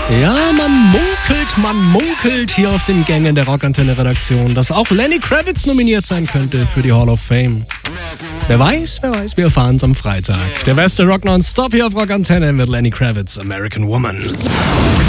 Ja, man munkelt hier auf den Gängen der Rockantenne-Redaktion, dass auch Lenny Kravitz nominiert sein könnte für die Hall of Fame. Wer weiß, wir erfahren's am Freitag. Der beste Rock nonstop hier auf Rockantenne mit Lenny Kravitz, American Woman.